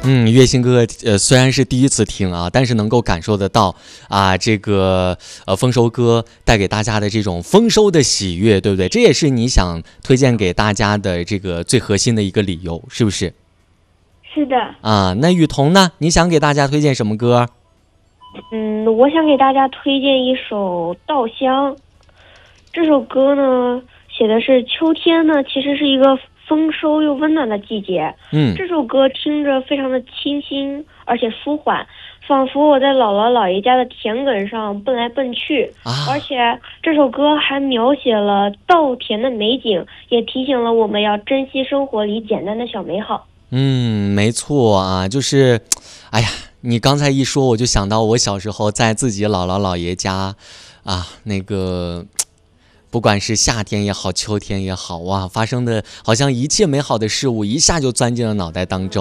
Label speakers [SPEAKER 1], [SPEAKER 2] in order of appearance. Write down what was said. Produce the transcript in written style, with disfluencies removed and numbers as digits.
[SPEAKER 1] 月星哥虽然是第一次听啊，但是能够感受得到啊，这个丰收歌带给大家的这种丰收的喜悦，对不对？这也是你想推荐给大家的这个最核心的一个理由，是不是？
[SPEAKER 2] 是的。
[SPEAKER 1] 啊，那雨桐呢？你想给大家推荐什么歌？
[SPEAKER 2] 我想给大家推荐一首《稻香》。这首歌呢，写的是秋天呢，其实是一个丰收又温暖的季节。这首歌听着非常的清新，而且舒缓，仿佛我在姥姥姥爷家的田埂上奔来奔去。而且这首歌还描写了稻田的美景，也提醒了我们要珍惜生活里简单的小美好。
[SPEAKER 1] 没错啊，就是，哎呀，你刚才一说，我就想到我小时候在自己姥姥姥爷家，啊，那个。不管是夏天也好，秋天也好，哇，发生的好像一切美好的事物一下就钻进了脑袋当中。